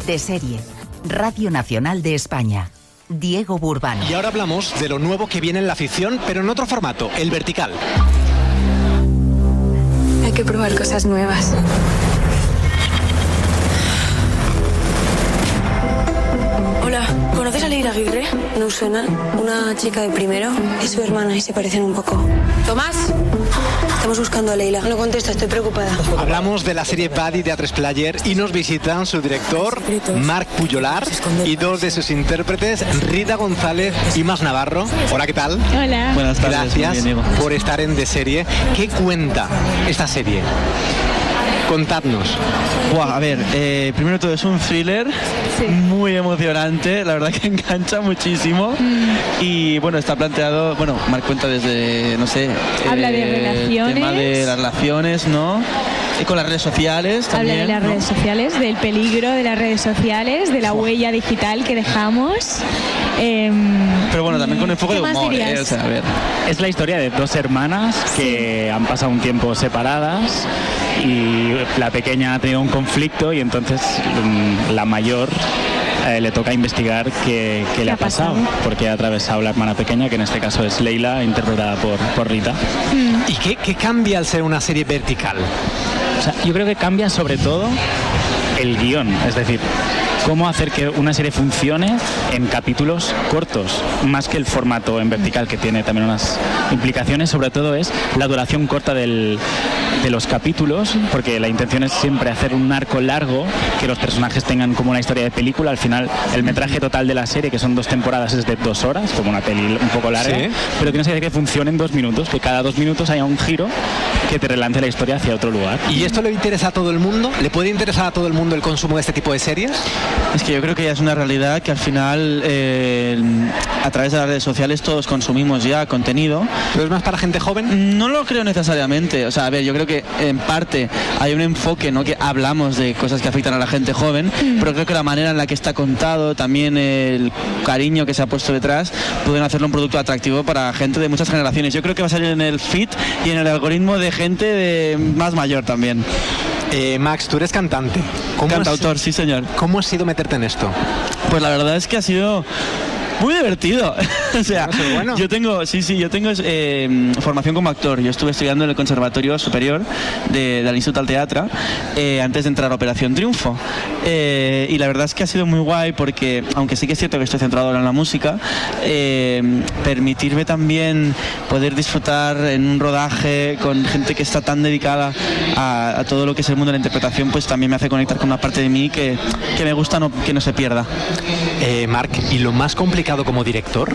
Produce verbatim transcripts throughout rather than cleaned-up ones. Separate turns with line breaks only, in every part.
De serie. Radio Nacional de España. Diego Burbano.
Y ahora hablamos de lo nuevo que viene en la ficción, pero en otro formato, el vertical.
Hay que probar cosas nuevas. Hola, ¿conoces a Leila Aguirre? No suena. Una chica de primero. Es su hermana y se parecen un poco. ¿Tomás? Estamos buscando a Leila. No contesta, estoy preocupada.
Hablamos de la serie Buddy de A tres Player y nos visitan su director, Marc Pujolar, y dos de sus intérpretes, Rita González y Max Navarro. Hola, ¿qué tal?
Hola.
Buenas tardes.
Gracias
Bien,
por estar en De Serie. ¿Qué cuenta esta serie? Contadnos.
Buah, a ver, eh, primero todo es un thriller sí. muy emocionante, la verdad que engancha muchísimo mm. y bueno, está planteado, bueno, Marc cuenta desde, no sé,
habla
eh,
de relaciones,
el tema de las relaciones, ¿no? Y con las redes sociales también.
Habla de las
¿no?
redes sociales, del peligro de las redes sociales, de la huella digital que dejamos. Eh,
Pero bueno, también con enfoque de humor, ¿eh? O sea, a ver.
Es la historia de dos hermanas que sí. han pasado un tiempo separadas y la pequeña ha tenido un conflicto y entonces la mayor eh, le toca investigar qué, qué le ha pasado, pasado, porque ha atravesado la hermana pequeña, que en este caso es Leila, interpretada por, por Rita.
Mm. ¿Y qué, qué cambia al ser una serie vertical?
O sea, yo creo que cambia sobre todo el guión, es decir, cómo hacer que una serie funcione en capítulos cortos, más que el formato en vertical, que tiene también unas implicaciones. Sobre todo es la duración corta del, de los capítulos, porque la intención es siempre hacer un arco largo, que los personajes tengan como una historia de película. Al final, el metraje total de la serie, que son dos temporadas, es de dos horas, como una peli un poco larga, ¿sí? Pero tienes que hacer que funcione en dos minutos, que cada dos minutos haya un giro que te relance la historia hacia otro lugar.
¿Y esto le interesa a todo el mundo? ¿Le puede interesar a todo el mundo el consumo de este tipo de series?
Es que yo creo que ya es una realidad que al final eh, a través de las redes sociales todos consumimos ya contenido.
¿Pero es más para gente joven?
No lo creo necesariamente. O sea, a ver, yo creo que en parte hay un enfoque, ¿no? Que hablamos de cosas que afectan a la gente joven, mm. pero creo que la manera en la que está contado, también el cariño que se ha puesto detrás, pueden hacerlo un producto atractivo para gente de muchas generaciones. Yo creo que va a salir en el feed y en el algoritmo de gente de más mayor también.
Eh, Max, tú eres cantante. ¿Cómo
Cantautor,
has,
sí señor.
¿Cómo ha sido meterte en esto?
Pues la verdad es que ha sido muy divertido. O sea,
bueno, bueno.
yo tengo, sí, sí, yo tengo eh, formación como actor. Yo estuve estudiando en el Conservatorio Superior de, del Instituto del Teatro eh, antes de entrar a Operación Triunfo. Eh, y la verdad es que ha sido muy guay porque, aunque sí que es cierto que estoy centrado ahora en la música, eh, permitirme también poder disfrutar en un rodaje con gente que está tan dedicada a, a todo lo que es el mundo de la interpretación, pues también me hace conectar con una parte de mí que, que me gusta no, que no se pierda.
Eh, Marc, ¿y lo más complicado como director?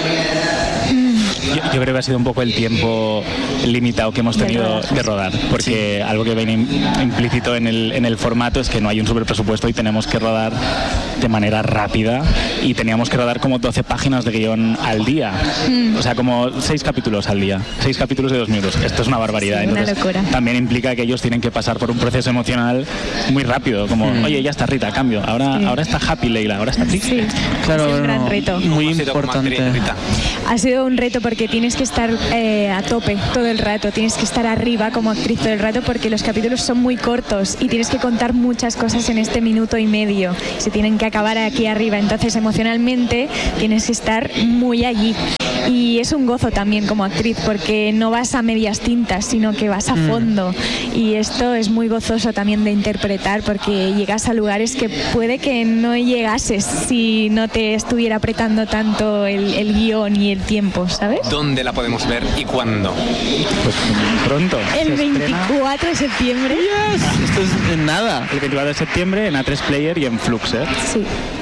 Yo, yo creo que ha sido un poco el tiempo limitado que hemos tenido de rodar, porque sí. algo que viene implícito en el, en el formato es que no hay un superpresupuesto y tenemos que rodar de manera rápida y teníamos que rodar como doce páginas de guión al día, mm. o sea, como seis capítulos al día, seis capítulos de dos minutos. Esto es una barbaridad.
Sí,
Entonces,
una locura.
También implica que ellos tienen que pasar por un proceso emocional muy rápido, como, mm. oye, ya está Rita, cambio, ahora, sí. ahora está happy Leila, ahora está triste.
Sí.
Claro,
es un
no,
gran reto.
Muy importante.
Ha sido un reto porque tienes que estar eh, a tope todo el rato, tienes que estar arriba como actriz todo el rato porque los capítulos son muy cortos y tienes que contar muchas cosas en este minuto y medio. Se tienen que acabar aquí arriba, entonces emocionalmente tienes que estar muy allí. Y es un gozo también como actriz porque no vas a medias tintas, sino que vas a fondo. Mm. Y esto es muy gozoso también de interpretar porque llegas a lugares que puede que no llegases si no te estuviera apretando tanto el, el guión y el tiempo, ¿sabes?
¿Dónde la podemos ver y cuándo?
Pues pronto.
El veinticuatro de septiembre.
Yes. Esto es en nada.
El veinticuatro de septiembre en A tres Player y en Fluxer.
Sí.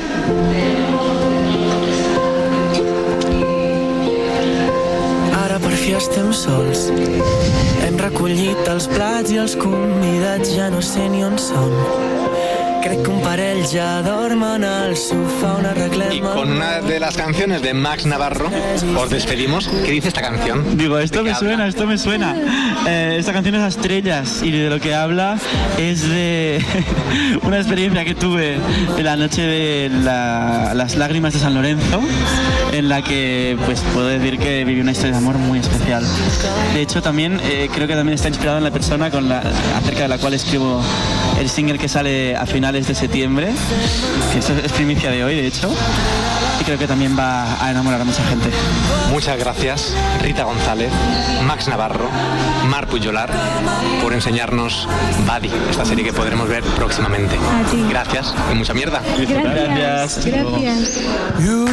Ara per fi estem sols. Hem recollit els plats i els convidats ja no sé ni on són. Crec que un parell ja dormen al sofà, una arreglem...
Y con una de las canciones de Max Navarro os despedimos. ¿Qué dice esta canción?
Digo, esto me
habla?
suena, esto me suena. Eh, esta canción es a Estrellas y de lo que habla es de una experiencia que tuve en la noche de la, las lágrimas de San Lorenzo, en la que pues puedo decir que viví una historia de amor muy especial. De hecho, también eh, creo que también está inspirado en la persona con la, acerca de la cual escribo el single que sale a finales finales de septiembre, que eso es primicia de hoy, de hecho, y creo que también va a enamorar a mucha gente.
Muchas gracias, Rita González, Max Navarro, Marc Pujolar, por enseñarnos Buddy, esta serie que podremos ver próximamente.
A ti.
Gracias y mucha mierda.
Gracias.
Gracias.
Gracias.